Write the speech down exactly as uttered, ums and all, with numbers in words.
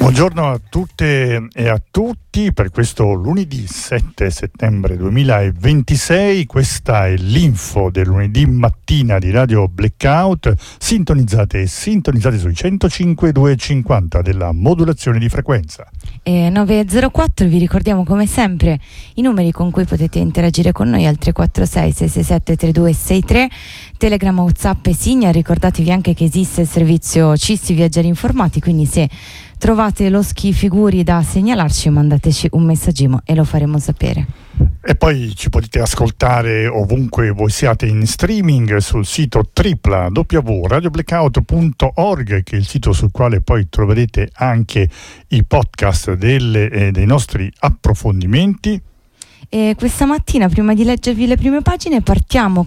Buongiorno a tutte e a tutti per questo lunedì sette settembre duemilaventisei. Questa è l'info del lunedì mattina di Radio Blackout. Sintonizzate e sintonizzate sui centocinque duecentocinquanta della modulazione di frequenza. E nove zero quattro, vi ricordiamo come sempre i numeri con cui potete interagire con noi al tre quattro sei sei sei sette tre due sei tre, Telegram, WhatsApp e Signal. Ricordatevi anche che esiste il servizio C I S I Viaggiari Informati, quindi se trovate loschi figuri da segnalarci, mandateci un messaggino e lo faremo sapere. E poi ci potete ascoltare ovunque voi siate in streaming sul sito w w w punto radio blackout punto org, che è il sito sul quale poi troverete anche i podcast delle, eh, dei nostri approfondimenti. E questa mattina, prima di leggervi le prime pagine, partiamo